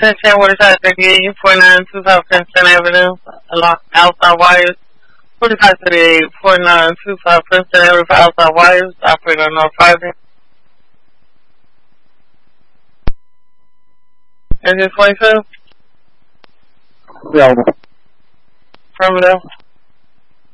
1010 45 38, 4925 Princeton Avenue, along outside wires. 4538, 4925 Princeton Avenue for outside wires, operator on North Friday. Engine 22? Available. Affirmative.